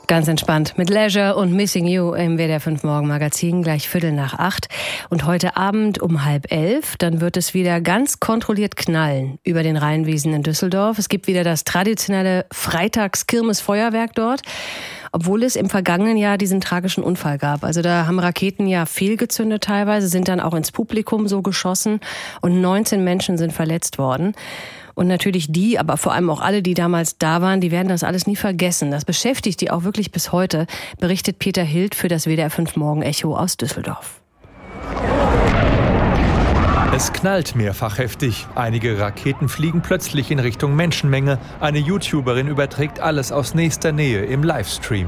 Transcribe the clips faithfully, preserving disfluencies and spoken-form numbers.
Ganz entspannt mit Leisure und Missing You im W D R fünf Morgenmagazin, gleich Viertel nach acht. Und heute Abend um halb elf, dann wird es wieder ganz kontrolliert knallen über den Rheinwiesen in Düsseldorf. Es gibt wieder das traditionelle Freitagskirmesfeuerwerk dort, obwohl es im vergangenen Jahr diesen tragischen Unfall gab. Also da haben Raketen ja fehlgezündet teilweise, sind dann auch ins Publikum so geschossen und neunzehn Menschen sind verletzt worden. Und natürlich die, aber vor allem auch alle, die damals da waren, die werden das alles nie vergessen. Das beschäftigt die auch wirklich bis heute, berichtet Peter Hild für das W D R fünf Morgenecho aus Düsseldorf. Es knallt mehrfach heftig. Einige Raketen fliegen plötzlich in Richtung Menschenmenge. Eine YouTuberin überträgt alles aus nächster Nähe im Livestream.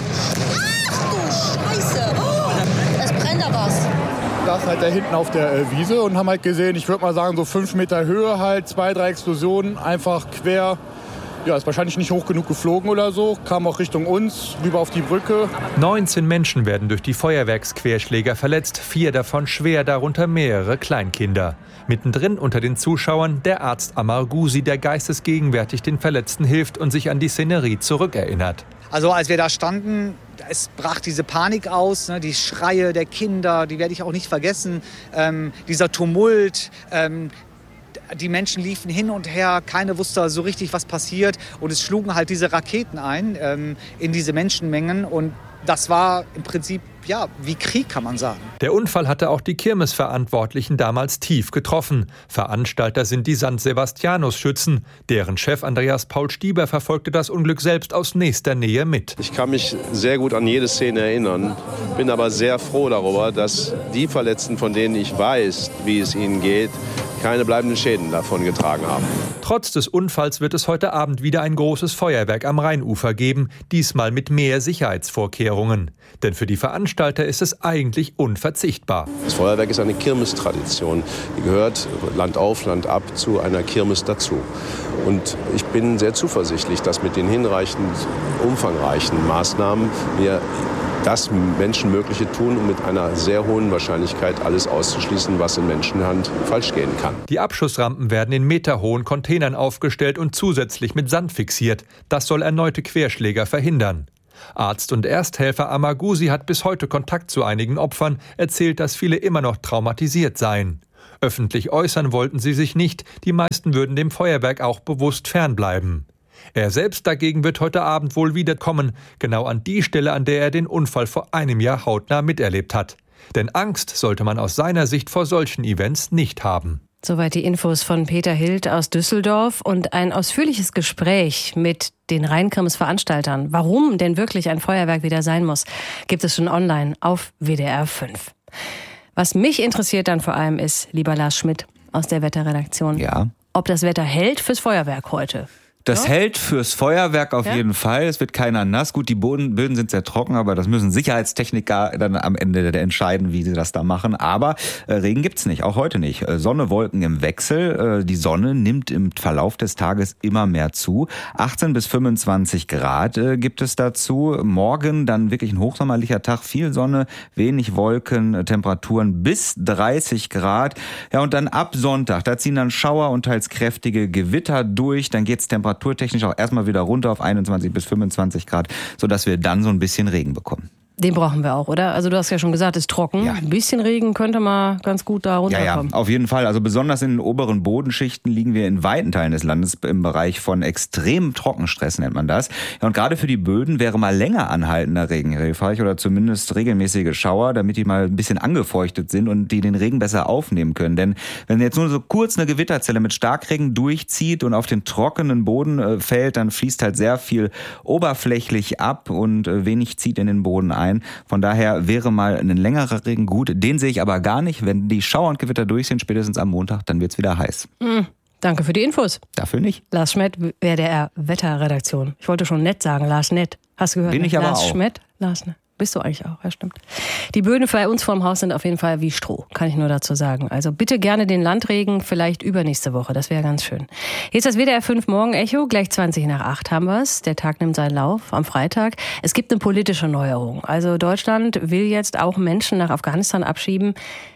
Das halt da hinten auf der äh, Wiese und haben halt gesehen, ich würde mal sagen, so fünf Meter Höhe halt, zwei, drei Explosionen, einfach quer. Ja, ist wahrscheinlich nicht hoch genug geflogen oder so, kam auch Richtung uns, rüber auf die Brücke. neunzehn Menschen werden durch die Feuerwerksquerschläger verletzt, vier davon schwer, darunter mehrere Kleinkinder. Mittendrin unter den Zuschauern der Arzt Amar Gusi, der geistesgegenwärtig den Verletzten hilft und sich an die Szenerie zurückerinnert. Also als wir da standen, es brach diese Panik aus, ne, die Schreie der Kinder, die werde ich auch nicht vergessen. Ähm, dieser Tumult, ähm, die Menschen liefen hin und her, keiner wusste so richtig, was passiert. Und es schlugen halt diese Raketen ein ähm, in diese Menschenmengen. Und das war im Prinzip, ja, wie Krieg, kann man sagen. Der Unfall hatte auch die Kirmesverantwortlichen damals tief getroffen. Veranstalter sind die Sankt Sebastianus-Schützen. Deren Chef Andreas Paul Stieber verfolgte das Unglück selbst aus nächster Nähe mit. Ich kann mich sehr gut an jede Szene erinnern, bin aber sehr froh darüber, dass die Verletzten, von denen ich weiß, wie es ihnen geht, keine bleibenden Schäden davon getragen haben. Trotz des Unfalls wird es heute Abend wieder ein großes Feuerwerk am Rheinufer geben, diesmal mit mehr Sicherheitsvorkehrungen. Denn für die Veranstalter ist es eigentlich unverzichtbar. Das Feuerwerk ist eine Kirmestradition. Die gehört Land auf, Land ab zu einer Kirmes dazu. Und ich bin sehr zuversichtlich, dass mit den hinreichend umfangreichen Maßnahmen wir das Menschenmögliche tun, um mit einer sehr hohen Wahrscheinlichkeit alles auszuschließen, was in Menschenhand falsch gehen kann. Die Abschussrampen werden in meterhohen Containern aufgestellt und zusätzlich mit Sand fixiert. Das soll erneute Querschläger verhindern. Arzt und Ersthelfer Amar Gusi hat bis heute Kontakt zu einigen Opfern, erzählt, dass viele immer noch traumatisiert seien. Öffentlich äußern wollten sie sich nicht, die meisten würden dem Feuerwerk auch bewusst fernbleiben. Er selbst dagegen wird heute Abend wohl wiederkommen, genau an die Stelle, an der er den Unfall vor einem Jahr hautnah miterlebt hat. Denn Angst sollte man aus seiner Sicht vor solchen Events nicht haben. Soweit die Infos von Peter Hild aus Düsseldorf und ein ausführliches Gespräch mit den Rheinkirmes-Veranstaltern. Warum denn wirklich ein Feuerwerk wieder sein muss, gibt es schon online auf W D R fünf. Was mich interessiert dann vor allem ist, lieber Lars Schmidt aus der Wetterredaktion, ja, ob das Wetter hält fürs Feuerwerk heute. Das ja? hält fürs Feuerwerk auf ja? jeden Fall. Es wird keiner nass. Gut, die Boden, Böden sind sehr trocken, aber das müssen Sicherheitstechniker dann am Ende entscheiden, wie sie das da machen. Aber äh, Regen gibt's nicht, auch heute nicht. Äh, Sonne, Wolken im Wechsel. Äh, die Sonne nimmt im Verlauf des Tages immer mehr zu. achtzehn bis fünfundzwanzig Grad äh, gibt es dazu. Morgen dann wirklich ein hochsommerlicher Tag. Viel Sonne, wenig Wolken, äh, Temperaturen bis dreißig Grad. Ja, und dann ab Sonntag, da ziehen dann Schauer und teils kräftige Gewitter durch. Dann geht's temperaturtechnisch auch erstmal wieder runter auf einundzwanzig bis fünfundzwanzig Grad, sodass wir dann so ein bisschen Regen bekommen. Den brauchen wir auch, oder? Also du hast ja schon gesagt, es ist trocken. Ja. Ein bisschen Regen könnte mal ganz gut da runterkommen. Ja, ja, auf jeden Fall. Also besonders in den oberen Bodenschichten liegen wir in weiten Teilen des Landes im Bereich von extremem Trockenstress, nennt man das. Ja, und gerade für die Böden wäre mal länger anhaltender Regen hilfreich oder zumindest regelmäßige Schauer, damit die mal ein bisschen angefeuchtet sind und die den Regen besser aufnehmen können. Denn wenn jetzt nur so kurz eine Gewitterzelle mit Starkregen durchzieht und auf den trockenen Boden äh, fällt, dann fließt halt sehr viel oberflächlich ab und äh, wenig zieht in den Boden ein. Von daher wäre mal ein längerer Regen gut. Den sehe ich aber gar nicht. Wenn die Schauer und Gewitter durch sind, spätestens am Montag, dann wird es wieder heiß. Mhm. Danke für die Infos. Dafür nicht. Lars Schmidt, W D R Wetterredaktion. Ich wollte schon nett sagen, Lars Nett. Hast du gehört? Bin ich aber Lars auch. Schmidt, Lars Nett. Bist du eigentlich auch, ja stimmt. Die Böden bei uns vorm Haus sind auf jeden Fall wie Stroh, kann ich nur dazu sagen. Also bitte gerne den Landregen, vielleicht übernächste Woche, das wäre ganz schön. Hier ist das W D R fünf Morgenecho, gleich zwanzig nach acht haben wir es. Der Tag nimmt seinen Lauf am Freitag. Es gibt eine politische Neuerung. Also Deutschland will jetzt auch Menschen nach Afghanistan abschieben,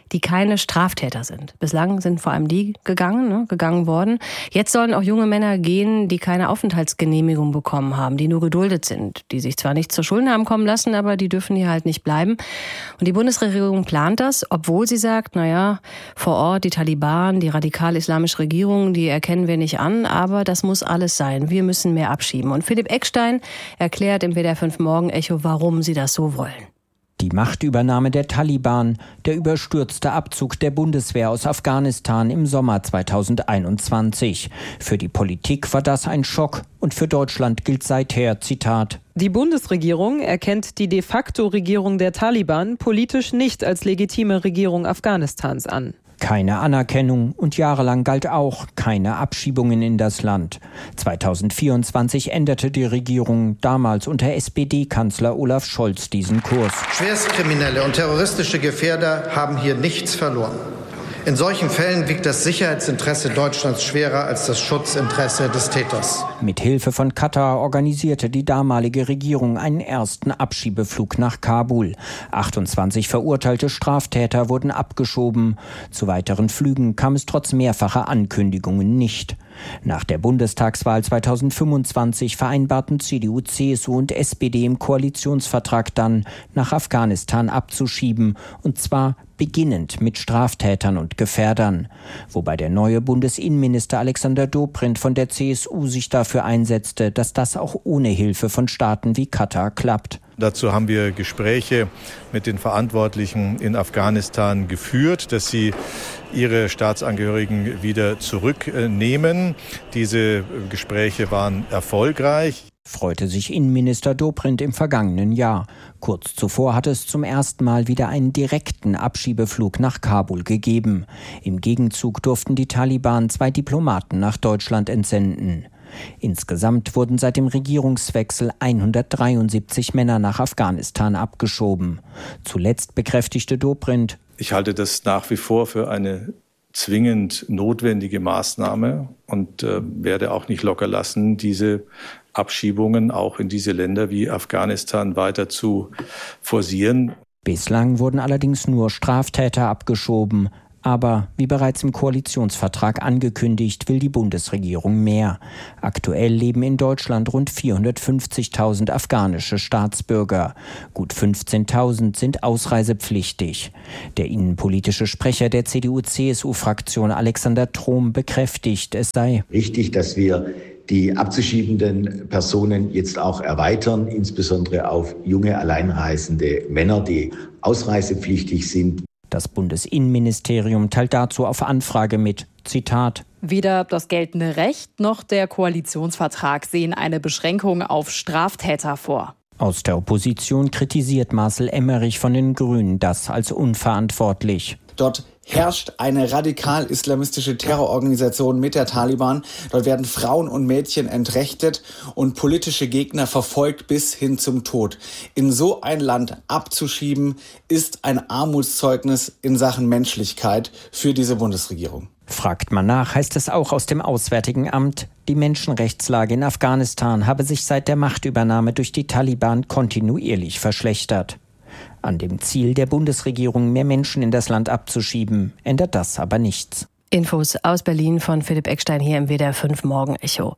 die keine Straftäter sind. Bislang sind vor allem die gegangen, ne, gegangen worden. Jetzt sollen auch junge Männer gehen, die keine Aufenthaltsgenehmigung bekommen haben, die nur geduldet sind, die sich zwar nicht zu Schulden haben kommen lassen, aber die dürfen hier halt nicht bleiben. Und die Bundesregierung plant das, obwohl sie sagt, naja, vor Ort die Taliban, die radikal-islamische Regierung, die erkennen wir nicht an, aber das muss alles sein. Wir müssen mehr abschieben. Und Philipp Eckstein erklärt im W D R fünf Morgen Echo, warum sie das so wollen. Die Machtübernahme der Taliban, der überstürzte Abzug der Bundeswehr aus Afghanistan im Sommer zweitausendeinundzwanzig. Für die Politik war das ein Schock und für Deutschland gilt seither, Zitat: Die Bundesregierung erkennt die de facto Regierung der Taliban politisch nicht als legitime Regierung Afghanistans an. Keine Anerkennung und jahrelang galt auch keine Abschiebungen in das Land. zweitausendvierundzwanzig änderte die Regierung, damals unter S P D-Kanzler Olaf Scholz, diesen Kurs. Schwerstkriminelle und terroristische Gefährder haben hier nichts verloren. In solchen Fällen wiegt das Sicherheitsinteresse Deutschlands schwerer als das Schutzinteresse des Täters. Mit Hilfe von Katar organisierte die damalige Regierung einen ersten Abschiebeflug nach Kabul. achtundzwanzig verurteilte Straftäter wurden abgeschoben. Zu weiteren Flügen kam es trotz mehrfacher Ankündigungen nicht. Nach der Bundestagswahl zweitausendfünfundzwanzig vereinbarten C D U, C S U und S P D im Koalitionsvertrag dann, nach Afghanistan abzuschieben, und zwar beginnend mit Straftätern und Gefährdern. Wobei der neue Bundesinnenminister Alexander Dobrindt von der C S U sich dafür einsetzte, dass das auch ohne Hilfe von Staaten wie Katar klappt. Dazu haben wir Gespräche mit den Verantwortlichen in Afghanistan geführt, dass sie ihre Staatsangehörigen wieder zurücknehmen. Diese Gespräche waren erfolgreich. Freute sich Innenminister Dobrindt im vergangenen Jahr. Kurz zuvor hatte es zum ersten Mal wieder einen direkten Abschiebeflug nach Kabul gegeben. Im Gegenzug durften die Taliban zwei Diplomaten nach Deutschland entsenden. Insgesamt wurden seit dem Regierungswechsel hundertdreiundsiebzig Männer nach Afghanistan abgeschoben. Zuletzt bekräftigte Dobrindt: Ich halte das nach wie vor für eine zwingend notwendige Maßnahme und äh, werde auch nicht locker lassen, diese Abschiebungen auch in diese Länder wie Afghanistan weiter zu forcieren. Bislang wurden allerdings nur Straftäter abgeschoben. Aber wie bereits im Koalitionsvertrag angekündigt, will die Bundesregierung mehr. Aktuell leben in Deutschland rund vierhundertfünfzigtausend afghanische Staatsbürger. Gut fünfzehntausend sind ausreisepflichtig. Der innenpolitische Sprecher der C D U C S U-Fraktion Alexander Trom bekräftigt, es sei wichtig, dass wir die abzuschiebenden Personen jetzt auch erweitern, insbesondere auf junge, alleinreisende Männer, die ausreisepflichtig sind. Das Bundesinnenministerium teilt dazu auf Anfrage mit, Zitat: Weder das geltende Recht noch der Koalitionsvertrag sehen eine Beschränkung auf Straftäter vor. Aus der Opposition kritisiert Marcel Emmerich von den Grünen das als unverantwortlich. Dort herrscht eine radikal-islamistische Terrororganisation mit der Taliban. Dort werden Frauen und Mädchen entrechtet und politische Gegner verfolgt bis hin zum Tod. In so ein Land abzuschieben, ist ein Armutszeugnis in Sachen Menschlichkeit für diese Bundesregierung. Fragt man nach, heißt es auch aus dem Auswärtigen Amt, die Menschenrechtslage in Afghanistan habe sich seit der Machtübernahme durch die Taliban kontinuierlich verschlechtert. An dem Ziel der Bundesregierung, mehr Menschen in das Land abzuschieben, ändert das aber nichts. Infos aus Berlin von Philipp Eckstein hier im W D R fünf Morgen Echo.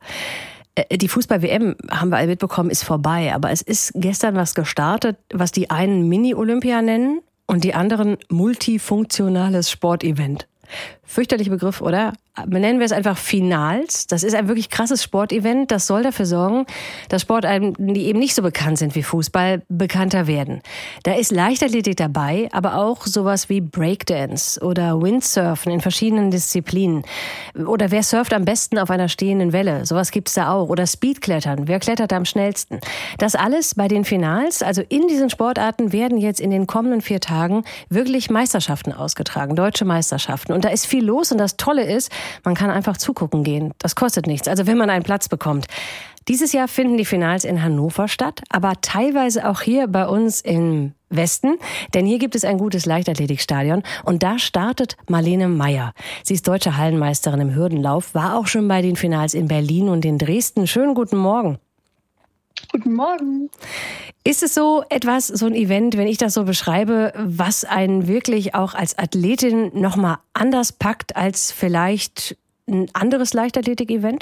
Die Fußball-W M, haben wir alle mitbekommen, ist vorbei. Aber es ist gestern was gestartet, was die einen Mini-Olympia nennen und die anderen multifunktionales Sportevent. Fürchterlicher Begriff, oder? Nennen wir es einfach Finals. Das ist ein wirklich krasses Sportevent. Das soll dafür sorgen, dass Sportarten, die eben nicht so bekannt sind wie Fußball, bekannter werden. Da ist Leichtathletik dabei, aber auch sowas wie Breakdance oder Windsurfen in verschiedenen Disziplinen. Oder wer surft am besten auf einer stehenden Welle? Sowas gibt's da auch. Oder Speedklettern. Wer klettert am schnellsten? Das alles bei den Finals, also in diesen Sportarten, werden jetzt in den kommenden vier Tagen wirklich Meisterschaften ausgetragen. Deutsche Meisterschaften. Und da ist viel los und das Tolle ist, man kann einfach zugucken gehen. Das kostet nichts, also wenn man einen Platz bekommt. Dieses Jahr finden die Finals in Hannover statt, aber teilweise auch hier bei uns im Westen. Denn hier gibt es ein gutes Leichtathletikstadion und da startet Marlene Meyer. Sie ist deutsche Hallenmeisterin im Hürdenlauf, war auch schon bei den Finals in Berlin und in Dresden. Schönen guten Morgen. Guten Morgen. Ist es so etwas, so ein Event, wenn ich das so beschreibe, was einen wirklich auch als Athletin nochmal anders packt als vielleicht ein anderes Leichtathletik-Event?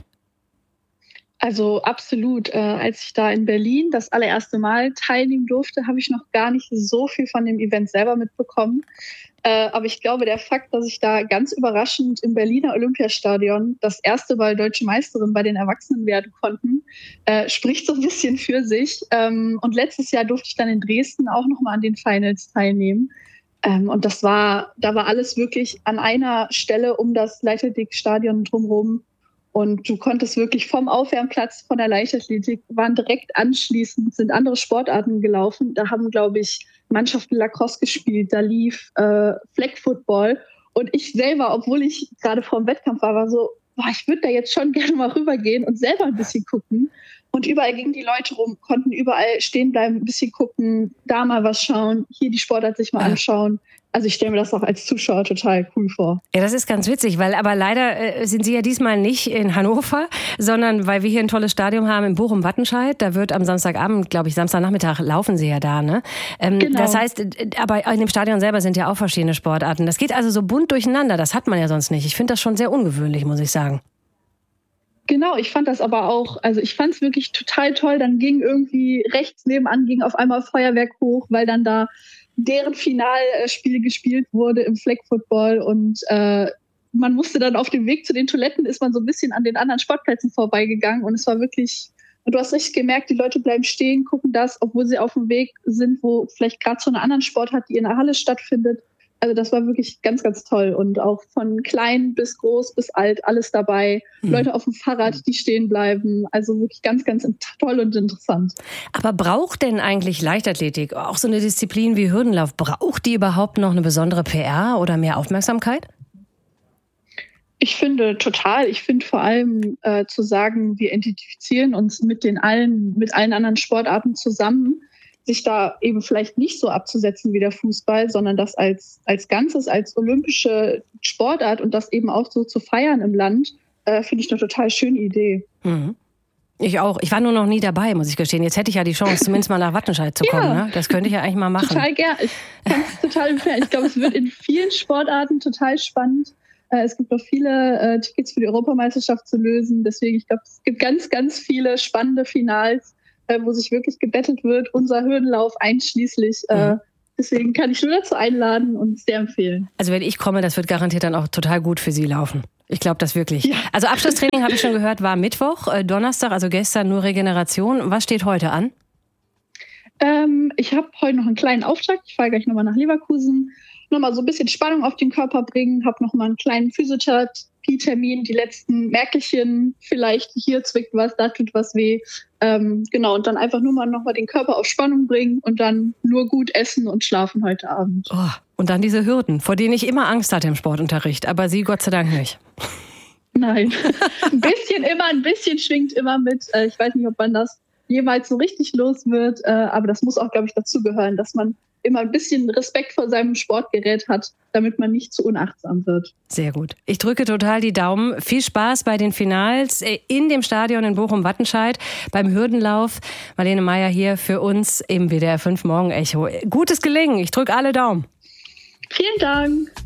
Also absolut. Äh, als ich da in Berlin das allererste Mal teilnehmen durfte, habe ich noch gar nicht so viel von dem Event selber mitbekommen. Äh, aber ich glaube, der Fakt, dass ich da ganz überraschend im Berliner Olympiastadion das erste Mal Deutsche Meisterin bei den Erwachsenen werden konnten, äh, spricht so ein bisschen für sich. Ähm, und letztes Jahr durfte ich dann in Dresden auch nochmal an den Finals teilnehmen. Ähm, und das war, da war alles wirklich an einer Stelle um das Leichtathletikstadion drumherum. Und du konntest wirklich vom Aufwärmplatz von der Leichtathletik, waren direkt anschließend, sind andere Sportarten gelaufen. Da haben, glaube ich, Mannschaften Lacrosse gespielt, da lief äh, Flag Football. Und ich selber, obwohl ich gerade vor dem Wettkampf war, war so, boah, ich würde da jetzt schon gerne mal rübergehen und selber ein bisschen gucken. Und überall gingen die Leute rum, konnten überall stehen bleiben, ein bisschen gucken, da mal was schauen, hier die Sportart sich mal anschauen. Also ich stelle mir das auch als Zuschauer total cool vor. Ja, das ist ganz witzig, weil aber leider äh, sind Sie ja diesmal nicht in Hannover, sondern weil wir hier ein tolles Stadion haben in Bochum-Wattenscheid. Da wird am Samstagabend, glaube ich, Samstagnachmittag laufen Sie ja da, ne? Ähm, genau. Das heißt, aber in dem Stadion selber sind ja auch verschiedene Sportarten. Das geht also so bunt durcheinander. Das hat man ja sonst nicht. Ich finde das schon sehr ungewöhnlich, muss ich sagen. Genau, ich fand das aber auch, also ich fand es wirklich total toll. Dann ging irgendwie rechts nebenan, ging auf einmal Feuerwerk hoch, weil dann da deren Finalspiel gespielt wurde im Flag Football und äh, man musste dann auf dem Weg zu den Toiletten, ist man so ein bisschen an den anderen Sportplätzen vorbeigegangen und es war wirklich, und du hast richtig gemerkt, die Leute bleiben stehen, gucken das, obwohl sie auf dem Weg sind, wo vielleicht gerade so eine anderen Sportart, die in der Halle stattfindet. Also das war wirklich ganz, ganz toll und auch von klein bis groß bis alt alles dabei. Mhm. Leute auf dem Fahrrad, die stehen bleiben. Also wirklich ganz, ganz toll und interessant. Aber braucht denn eigentlich Leichtathletik, auch so eine Disziplin wie Hürdenlauf, braucht die überhaupt noch eine besondere P R oder mehr Aufmerksamkeit? Ich finde total. Ich finde vor allem äh, zu sagen, wir identifizieren uns mit den allen, mit allen anderen Sportarten zusammen, sich da eben vielleicht nicht so abzusetzen wie der Fußball, sondern das als, als Ganzes, als olympische Sportart und das eben auch so zu feiern im Land, äh, finde ich eine total schöne Idee. Mhm. Ich auch. Ich war nur noch nie dabei, muss ich gestehen. Jetzt hätte ich ja die Chance, zumindest mal nach Wattenscheid zu kommen. Ja, ne? Das könnte ich ja eigentlich mal machen. Total gerne. Ich kann es total empfehlen. Ich glaube, es wird in vielen Sportarten total spannend. Äh, es gibt noch viele äh, Tickets für die Europameisterschaft zu lösen. Deswegen, ich glaube, es gibt ganz, ganz viele spannende Finals, wo sich wirklich gebettelt wird, unser Hürdenlauf einschließlich. Mhm. Deswegen kann ich nur dazu einladen und es sehr empfehlen. Also wenn ich komme, das wird garantiert dann auch total gut für Sie laufen. Ich glaube das wirklich. Ja. Also Abschlusstraining, habe ich schon gehört, war Mittwoch, Donnerstag, also gestern nur Regeneration. Was steht heute an? Ähm, ich habe heute noch einen kleinen Auftrag. Ich fahre gleich nochmal nach Leverkusen. Nochmal so ein bisschen Spannung auf den Körper bringen. Habe nochmal einen kleinen Physiotherapie-Termin. Die letzten Merkelchen, vielleicht hier zwickt was, da tut was weh. Ähm, genau, und dann einfach nur mal nochmal den Körper auf Spannung bringen und dann nur gut essen und schlafen heute Abend. Oh, und dann diese Hürden, vor denen ich immer Angst hatte im Sportunterricht, aber Sie Gott sei Dank nicht. Nein, ein bisschen immer, ein bisschen schwingt immer mit. Äh, ich weiß nicht, ob man das jemals so richtig los wird, äh, aber das muss auch, glaube ich, dazugehören, dass man immer ein bisschen Respekt vor seinem Sportgerät hat, damit man nicht zu unachtsam wird. Sehr gut. Ich drücke total die Daumen. Viel Spaß bei den Finals in dem Stadion in Bochum-Wattenscheid beim Hürdenlauf. Marlene Meyer hier für uns im W D R fünf Morgen Echo. Gutes Gelingen. Ich drücke alle Daumen. Vielen Dank.